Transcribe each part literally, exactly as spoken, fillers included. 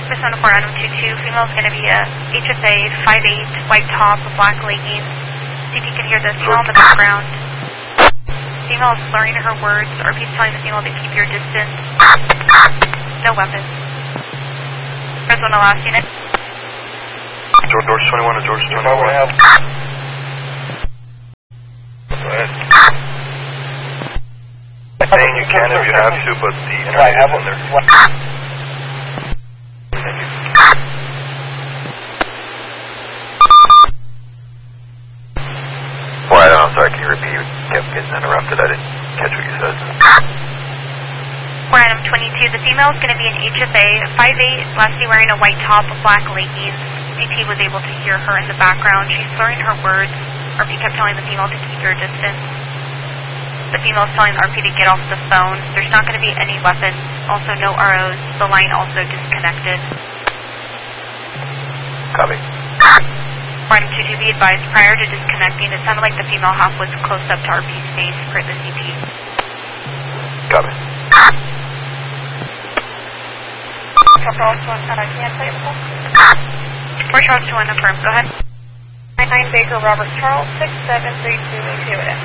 Miss one four, Adam two two, female is going to be a H F A five eight, white top, black leggings. See if you can hear the female in the background. Female is slurring her words. R P is telling the female to keep your distance. No weapons. Fresno last unit. George, George twenty-one to George twenty-one. Go ahead. Saying you can if you have to, but the internet is in there. Thank you. Well, I don't know, sorry, can you repeat? You kept getting interrupted, I didn't catch what you said. For Adam twenty-two, the female is going to be an H F A five eight, lastly wearing a white top with black leggings. C T was able to hear her in the background. She's slurring her words. R P kept telling the female to keep your distance. The female is telling R P to get off the phone. There's not going to be any weapons, also no R Os. The line also disconnected. Copy. Item two, to be advised, prior to disconnecting, it sounded like the female half was close up to R P's face for the C T. Copy. Charles two one, can I play the phone? For Charles two one, affirm. Go ahead. nine Baker Robert Charles, six seven three two, Toyota.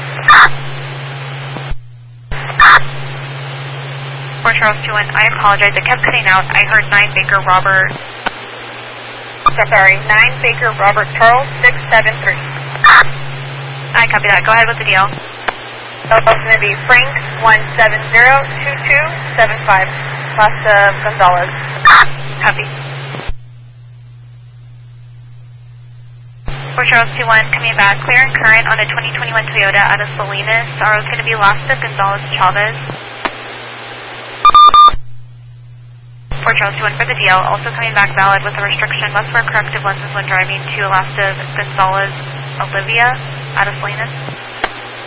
For Charles two one, I apologize. It kept cutting out. I heard nine Baker Robert. Sorry, nine Baker Robert Charles, six seven three. I copy that. Go ahead with the deal. It's going to be Frank one seven zero two two seven five. Last of Gonzalez. Copy. For Charles two one, coming back, clear and current on a twenty twenty-one Toyota out of Salinas. R O is going to be Last of Gonzalez Chavez. For Charles two one for the D L, also coming back valid with a restriction, must wear corrective lenses when driving to Last of Gonzalez Olivia out of Salinas.